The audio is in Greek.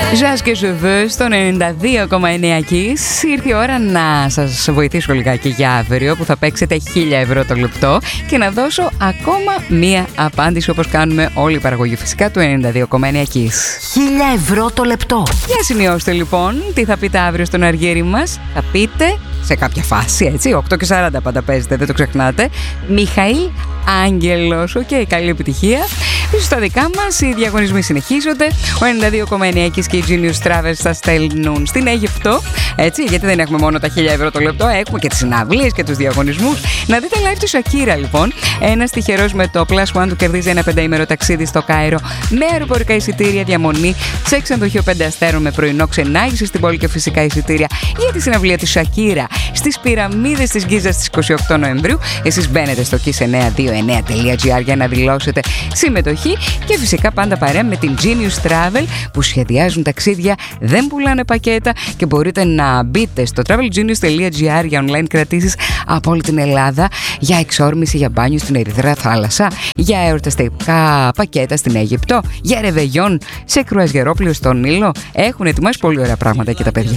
Ζας και Ζεβέ στο 92,9 Kiss. Ήρθε η ώρα να σας βοηθήσω λιγάκι για αύριο που θα παίξετε 1.000 ευρώ το λεπτό και να δώσω ακόμα μία απάντηση όπως κάνουμε όλη η παραγωγή φυσικά του 92,9 Kiss. 1.000 ευρώ το λεπτό. Για σημειώστε λοιπόν τι θα πείτε αύριο στον αργύρι μας. Θα πείτε σε κάποια φάση, έτσι, 8:40 πάντα παίζετε, δεν το ξεχνάτε. Μιχαήλ Άγγελος, και καλή επιτυχία. Πίσω στα δικά μας, οι διαγωνισμοί συνεχίζονται. Ο 92,9 και οι Genius Travels θα στέλνουν στην Αίγυπτο, έτσι, γιατί δεν έχουμε μόνο τα 1.000 ευρώ το λεπτό, έχουμε και τις συναυλίες και τους διαγωνισμούς. Να δείτε live τη Σακύρα λοιπόν. Ένας τυχερός με το Plus One του κερδίζει ένα 5ημερο ταξίδι στο Κάιρο με αεροπορικά εισιτήρια, διαμονή σε ξενοδοχείο 5 αστέρων με πρωινό, ξενάγηση στην πόλη και φυσικά εισιτήρια για τη συναυλία της Σακύρα στις πυραμίδες της Γκίζας στις 28 Νοεμβρίου. Εσείς μπαίνετε στο kiss929.gr για να δηλώσετε συμμετοχή και φυσικά πάντα παρέα με την Genius Travel που σχεδιάζουν ταξίδια, δεν πουλάνε πακέτα και μπορείτε να μπείτε στο travelgenius.gr για online κρατήσεις από όλη την Ελλάδα, για εξόρμηση, για μπάνιο στην Ερυθρά θάλασσα, για εορταστικά πακέτα στην Αίγυπτο, για ρεβεγιόν σε κρουαζιερόπλαιο στον Νείλο. Έχουν ετοιμάσει πολύ ωραία πράγματα και τα παιδιά.